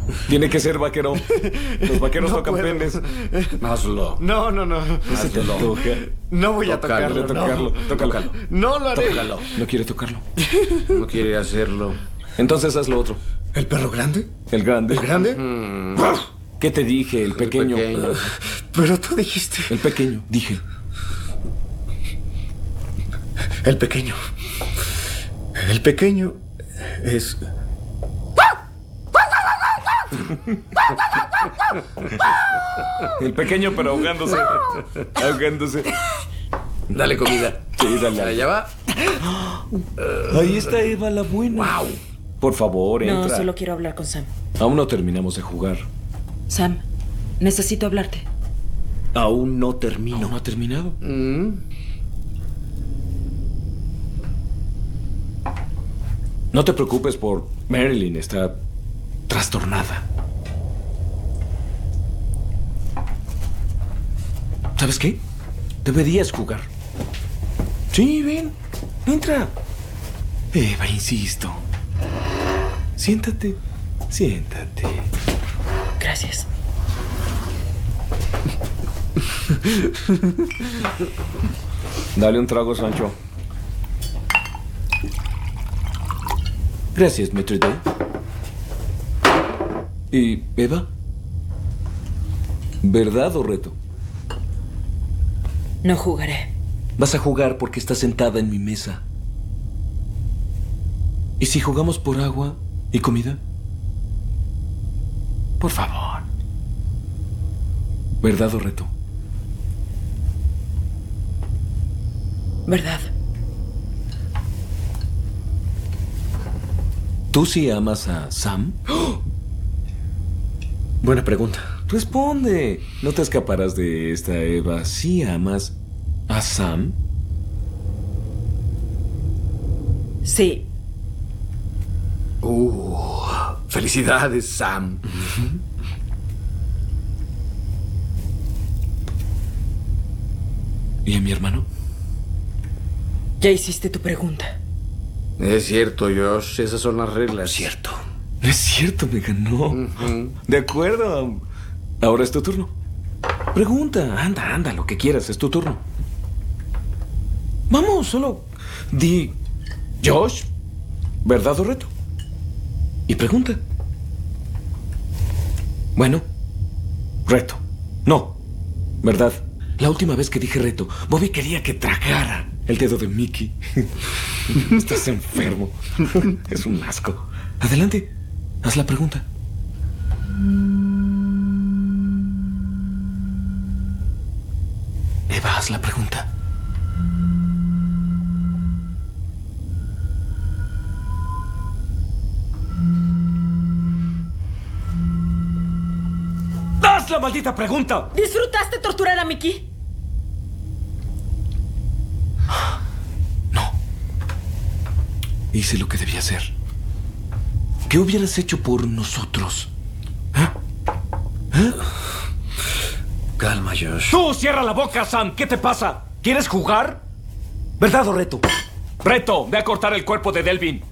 Tiene que ser vaquero. Los vaqueros tocan penes. Hazlo. No. No se te antoja. No voy a Tócalo, tocarlo. Tócalo. No lo haré. Tócalo. No quiere tocarlo. No quiere hacerlo. Entonces haz lo otro. ¿El perro grande? El grande. ¿El grande? ¿Qué te dije? El pequeño. Pero tú dijiste. El pequeño, dije. El pequeño. El pequeño es... El pequeño, pero ahogándose. Ahogándose. Dale comida. Sí, dale. Allá va. Ahí está Eva, la buena. Wow. Por favor, entra. No, solo quiero hablar con Sam. Aún no terminamos de jugar. Sam, necesito hablarte. Aún no termino. Aún no ha terminado. No te preocupes por Marilyn. Está trastornada. ¿Sabes qué? Deberías jugar. Sí, ven. Entra. Eva, insisto. Siéntate. Siéntate. Gracias. Dale un trago, Sancho. Gracias, Maître. ¿Y Eva? ¿Verdad o reto? No jugaré. Vas a jugar porque estás sentada en mi mesa. ¿Y si jugamos por agua y comida? Por favor. ¿Verdad o reto? ¿Verdad? ¿Tú sí amas a Sam? ¡Oh! Buena pregunta. Responde. No te escaparás de esta, Eva. ¿Sí amas a Sam? Sí. Felicidades, Sam. ¿Y a mi hermano? Ya hiciste tu pregunta. Es cierto, Josh. Esas son las reglas. Cierto. No es cierto, me ganó. De acuerdo. Ahora es tu turno. Pregunta. Anda, lo que quieras. Es tu turno. Vamos, solo di... Josh, ¿verdad o reto? Y pregunta. Bueno, reto. No, ¿verdad? La última vez que dije reto, Bobby quería que tragara el dedo de Mickey. Estás enfermo. Es un asco. Adelante, haz la pregunta. Eva, haz la pregunta. ¡Haz la maldita pregunta! ¿Disfrutaste torturar a Mickey? No. Hice lo que debía hacer. ¿Qué hubieras hecho por nosotros? Calma, Josh. ¡Tú cierra la boca, Sam! ¿Qué te pasa? ¿Quieres jugar? ¿Verdad o reto? Reto, ve a cortar el cuerpo de Delvin.